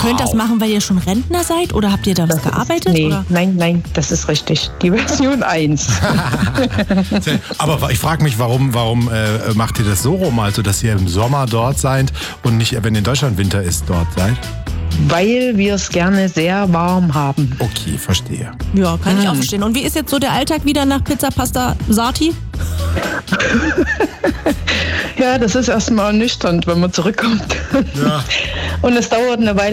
könnt das machen, weil ihr schon Rentner seid oder habt ihr da was gearbeitet? Nee, oder? nein, das ist richtig. Die Version 1. Aber ich frage mich, warum macht ihr das so rum, also dass ihr im Sommer dort seid und nicht, wenn in Deutschland Winter ist, dort seid? Weil wir es gerne sehr warm haben. Okay, verstehe. Ja, kann ich auch verstehen. Und wie ist jetzt so der Alltag wieder nach Pizza Pasta Sarti? Ja, das ist erstmal ernüchternd, wenn man zurückkommt. Ja. Und es dauert eine Weile.